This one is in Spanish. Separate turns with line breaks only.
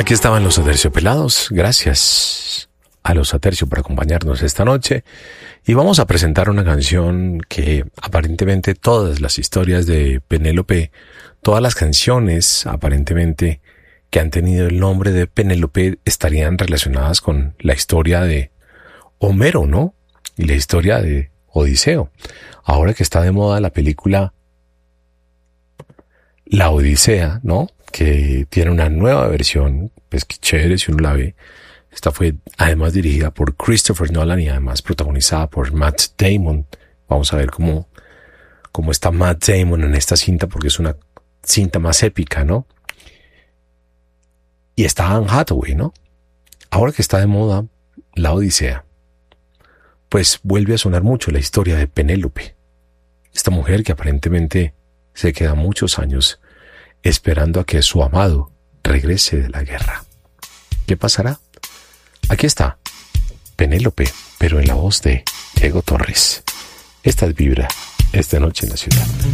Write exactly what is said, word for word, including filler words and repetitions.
Aquí estaban los Aterciopelados. Gracias a los Atercio por acompañarnos esta noche. Y vamos a presentar una canción que aparentemente todas las historias de Penélope, todas las canciones aparentemente que han tenido el nombre de Penélope estarían relacionadas con la historia de Homero, ¿no? Y la historia de Odiseo. Ahora que está de moda la película La Odisea, ¿no? Que tiene una nueva versión, pues que chévere si uno la ve. Esta fue además dirigida por Christopher Nolan y además protagonizada por Matt Damon. Vamos a ver cómo, cómo está Matt Damon en esta cinta, porque es una cinta más épica, ¿no? Y está Anne Hathaway, ¿no? Ahora que está de moda La Odisea, pues vuelve a sonar mucho la historia de Penélope. Esta mujer que aparentemente se queda muchos años esperando a que su amado regrese de la guerra. ¿Qué pasará? Aquí está Penélope, pero en la voz de Diego Torres. Esta es Vibra, esta noche en la ciudad.